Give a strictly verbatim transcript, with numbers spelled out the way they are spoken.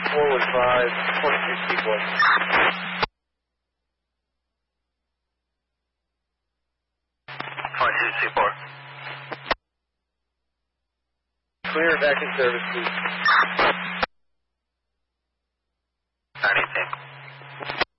four one five, twenty-two sequence. twenty-two C four. Clear, back in service, please. Anything.